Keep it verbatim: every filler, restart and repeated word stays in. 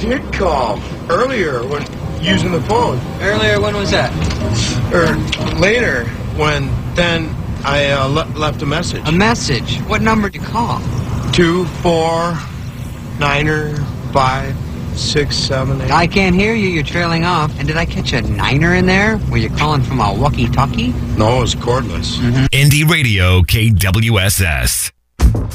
did call earlier when using the phone. Earlier, when was that? Or later, when then I uh, le- left a message. A message? What number did you call? Two, four, niner, five, six, seven, eight. I can't hear you. You're trailing off. And did I catch a niner in there? Were you calling from a walkie-talkie? No, it was cordless. Mm-hmm. Indie Radio K W S S.